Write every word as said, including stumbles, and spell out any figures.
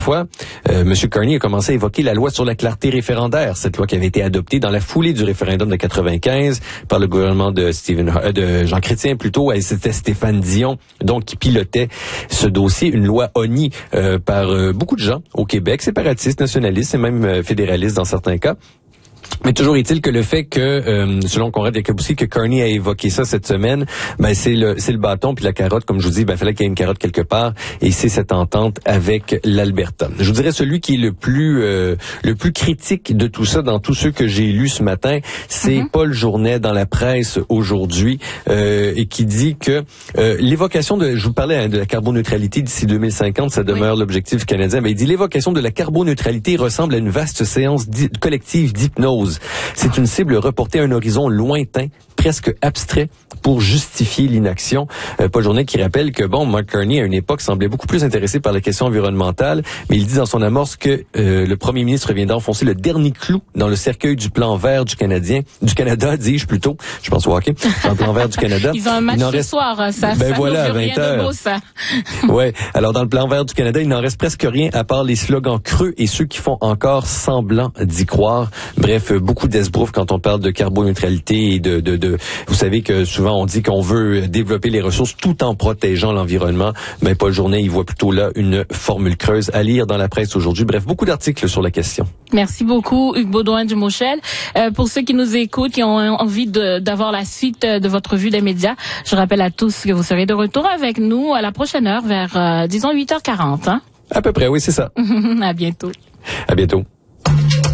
fois, euh, M. Carney a commencé à évoquer la loi sur la clarté référendaire, cette loi qui avait été adoptée dans la foulée du référendum de quatre-vingt-quinze par le gouvernement de Stephen, euh, de Jean Chrétien plutôt, et c'était Stéphane Dion, donc qui pilotait ce dossier, une loi honnie euh, par euh, beaucoup de gens au Québec, séparatistes, nationalistes et même euh, fédéralistes dans certains cas. Mais toujours est-il que le fait que, euh, selon Conrad Yacobowski, que Carney a évoqué ça cette semaine, ben c'est le c'est le bâton puis la carotte, comme je vous dis, ben il fallait qu'il y ait une carotte quelque part, et c'est cette entente avec l'Alberta. Je vous dirais celui qui est le plus euh, le plus critique de tout ça, dans tous ceux que j'ai lus ce matin, c'est mm-hmm. Paul Journet dans la presse aujourd'hui, euh, et qui dit que euh, l'évocation de, je vous parlais hein, de la carboneutralité d'ici deux mille cinquante, ça demeure oui. l'objectif canadien. Ben il dit l'évocation de la carboneutralité ressemble à une vaste séance di- collective d'hypnose. C'est une cible reportée à un horizon lointain, presque abstrait, pour justifier l'inaction. Euh, Paul Journet qui rappelle que, bon, Mark Carney, à une époque, semblait beaucoup plus intéressé par la question environnementale, mais il dit dans son amorce que euh, le premier ministre vient d'enfoncer le dernier clou dans le cercueil du plan vert du Canadien, du Canada, dis-je plutôt, je pense au hockey, dans le plan vert du Canada. Ils ont un match ce reste... soir, ça, ben ça voilà, n'ouvre rien de beau, ça. Ouais. Alors, dans le plan vert du Canada, il n'en reste presque rien à part les slogans creux et ceux qui font encore semblant d'y croire. Bref, beaucoup d'esbrouf quand on parle de carboneutralité et de, de, de, vous savez que souvent on dit qu'on veut développer les ressources tout en protégeant l'environnement. Mais Paul Journet, il voit plutôt là une formule creuse à lire dans la presse aujourd'hui. Bref, beaucoup d'articles sur la question. Merci beaucoup, Hugues Baudouin-Dumochel. Euh, pour ceux qui nous écoutent, qui ont envie de, d'avoir la suite de votre revue des médias, je rappelle à tous que vous serez de retour avec nous à la prochaine heure vers, euh, disons, huit heures quarante. Hein? À peu près, oui, c'est ça. À bientôt. À bientôt.